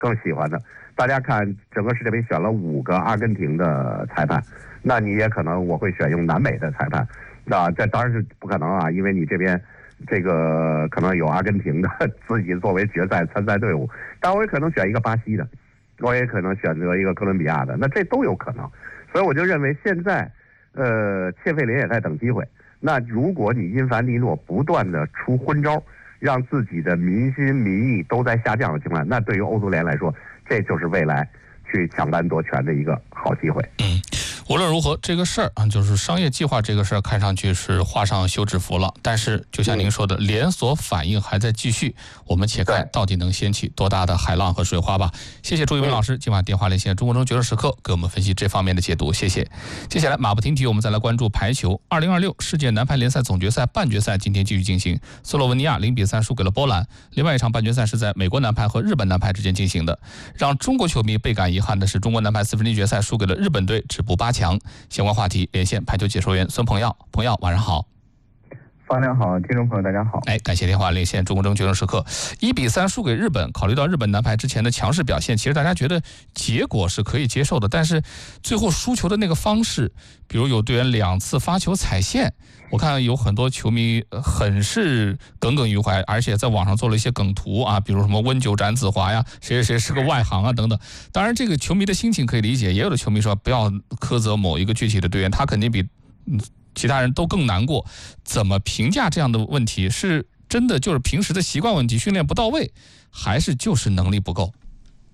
更喜欢的。大家看，整个世界杯选了5个阿根廷的裁判，那你也可能我会选用南美的裁判，那这当然是不可能啊，因为你这边这个可能有阿根廷的自己作为决赛参赛队伍，但我也可能选一个巴西的，我也可能选择一个哥伦比亚的，那这都有可能。所以我就认为现在，切费林也在等机会。那如果你因凡蒂诺不断的出昏招，让自己的民心民意都在下降的情况下，那对于欧足联来说，这就是未来去抢单夺权的一个好机会。 无论如何，这个事儿啊，就是商业计划这个事儿，看上去是画上休止符了。但是，就像您说的，连锁反应还在继续。我们且看到底能掀起多大的海浪和水花吧。谢谢朱一鸣老师今晚电话连线中国中决胜时刻，给我们分析这方面的解读。谢谢。接下来马不停蹄，我们再来关注排球。2026世界男排联赛总决赛半决赛今天继续进行，斯洛文尼亚0-3输给了波兰。另外一场半决赛是在美国男排和日本男排之间进行的。让中国球迷倍感遗憾的是，中国男排4分之一决赛输给了日本队，止步8强。相关话题连线排球解说员孙鹏耀，鹏耀晚上好。 方亮好，听众朋友大家好。 感谢电话连线中国中决胜时刻。1-3输给日本，考虑到日本男排之前的强势表现，其实大家觉得结果是可以接受的，但是最后输球的那个方式，比如有队员2次发球踩线，我看有很多球迷很是耿耿于怀，而且在网上做了一些梗图啊，比如什么温酒斩子华呀，谁谁谁是个外行啊等等。当然这个球迷的心情可以理解，也有的球迷说不要苛责某一个具体的队员，他肯定比其他人都更难过。怎么评价这样的问题？是真的就是平时的习惯问题，训练不到位，还是就是能力不够？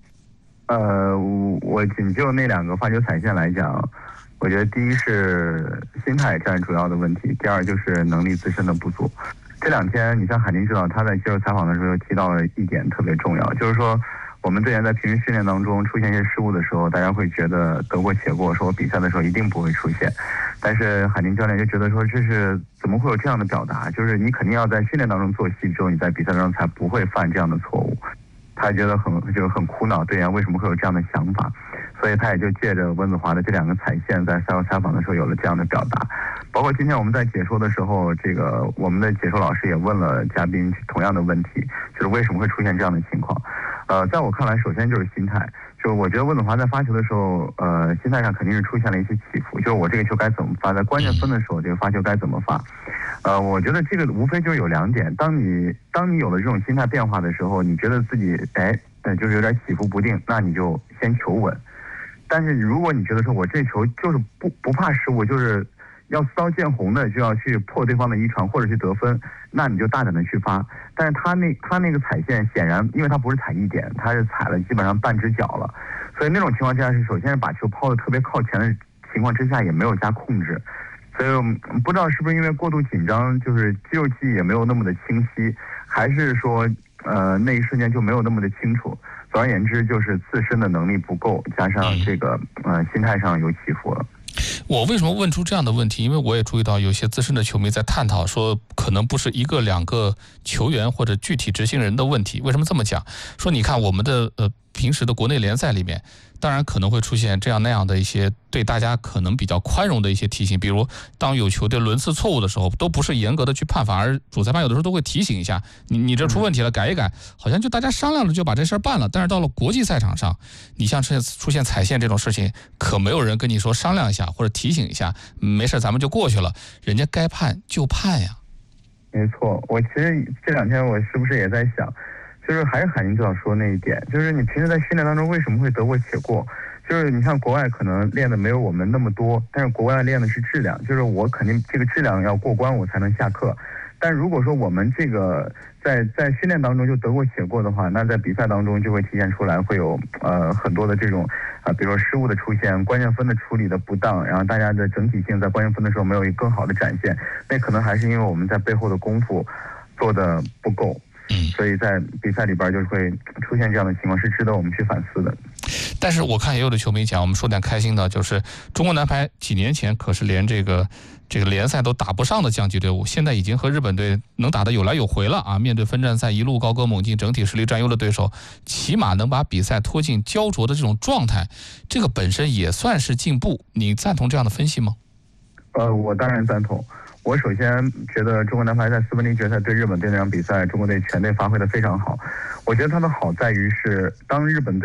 我仅就那2个发球踩线来讲，我觉得第一是心态占主要的问题，第二就是能力自身的不足。这2天，你像海宁指导他在接受采访的时候提到了一点特别重要，就是说我们队员在平时训练当中出现一些失误的时候，大家会觉得得过且过，说我比赛的时候一定不会出现。但是海宁教练就觉得说，这是怎么会有这样的表达？就是你肯定要在训练当中做戏之后，你在比赛当中才不会犯这样的错误。他觉得很苦恼，队员为什么会有这样的想法？所以他也就借着温子华的这2个踩线，在赛后采访的时候有了这样的表达。包括今天我们在解说的时候，我们的解说老师也问了嘉宾同样的问题，就是为什么会出现这样的情况？在我看来，首先就是心态。就我觉得温子华在发球的时候，心态上肯定是出现了一些起伏。就是我这个球该怎么发，在关键分的时候，这个发球该怎么发？我觉得这个无非就是有2点。当你有了这种心态变化的时候，你觉得自己就是有点起伏不定，那你就先求稳。但是如果你觉得说我这球就是不怕失误，就是要刺刀见红的就要去破对方的一传或者去得分，那你就大胆的去发。但是他那个踩线显然，因为他不是踩1点，他是踩了基本上半只脚了，所以那种情况之下是首先是把球抛的特别靠前的情况之下，也没有加控制。所以不知道是不是因为过度紧张，就是肌肉记忆也没有那么的清晰，还是说那一瞬间就没有那么的清楚。总而言之，就是自身的能力不够，加上这个心态上有起伏了。 我为什么问出这样的问题？因为我也注意到有些资深的球迷在探讨说，可能不是1个2个球员或者具体执行人的问题。为什么这么讲？说你看我们的平时的国内联赛里面，当然可能会出现这样那样的一些对大家可能比较宽容的一些提醒，比如当有球队轮次错误的时候，都不是严格的去判罚，而主裁判有的时候都会提醒一下你这出问题了，改一改，好像就大家商量着就把这事儿办了。但是到了国际赛场上，你像出现踩线这种事情，可没有人跟你说商量一下或者提醒一下，没事咱们就过去了，人家该判就判呀。 没错，我其实这2天我是不是也在想，就是还是海宁指导说那一点，就是你平时在训练当中为什么会得过且过？就是你像国外可能练的没有我们那么多，但是国外练的是质量，就是我肯定这个质量要过关我才能下课。但如果说我们这个在训练当中就得过且过的话，那在比赛当中就会体现出来，会有很多的这种比如说失误的出现，关键分的处理的不当，然后大家的整体性在关键分的时候没有一个更好的展现，那可能还是因为我们在背后的功夫做的不够。所以在比赛里边就会出现这样的情况，是值得我们去反思的。 但是我看也有的球迷讲，我们说点开心的，就是中国男排几年前可是连这个联赛都打不上的降级队伍，现在已经和日本队能打得有来有回了啊！面对分站赛一路高歌猛进、整体实力占优的对手，起码能把比赛拖进焦灼的这种状态，这个本身也算是进步。你赞同这样的分析吗？ 我当然赞同。我首先觉得中国男排在4分之一决赛对日本队那场比赛，中国队全队发挥的非常好。我觉得他的好在于是，当日本队